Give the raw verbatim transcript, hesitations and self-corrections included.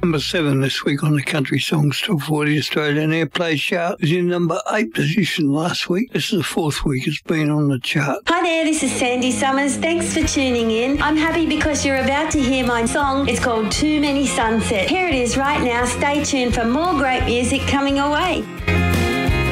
Number seven this week on the Country Songs Top forty Australian Airplay chart. It was in number eight position last week. This is the fourth week it's been on the chart. Hi there, this is Sandy Summers. Thanks for tuning in. I'm happy because you're about to hear my song. It's called Too Many Sunsets. Here it is right now. Stay tuned for more great music coming away.